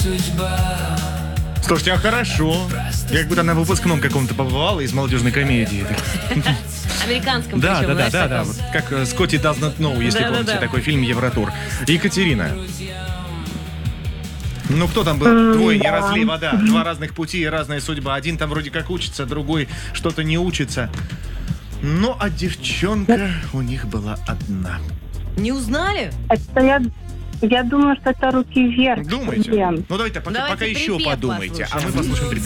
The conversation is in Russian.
Слушайте, а хорошо. Я как будто на выпускном каком-то побывал из молодежной комедии. Американском Да, причем, да, да, знаешь, да, да. таком. Вот как Скотти Does Not Know, если Да, да, помните, да. такой фильм «Евротур». Екатерина. Ну, кто там был? Двое, не разлей вода. Два разных пути и разная судьба. Один там вроде как учится, другой что-то не учится. Ну, а девчонка у них была одна. Не узнали? Это я думаю, что это «Руки вверх». Думаете? Лен. Ну, давайте, пока Давайте еще припев подумайте. А мы послушаем. послушаем припев.